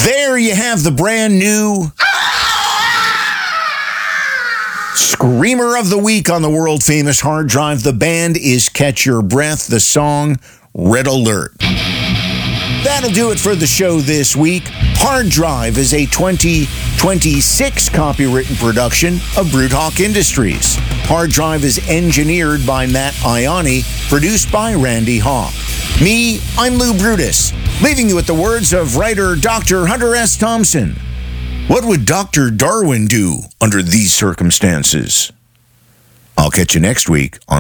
There you have the brand new Screamer of the Week on the world-famous Hard Drive. The band is Catch Your Breath, the song Red Alert. That'll do it for the show this week. Hard Drive is a 2026 copywritten production of Brewtalk Industries. Hard Drive is engineered by Matt Ioni, produced by Randy Hawk. Me, I'm Lou Brutus, leaving you with the words of writer Dr. Hunter S. Thompson. What would Dr. Darwin do under these circumstances? I'll catch you next week on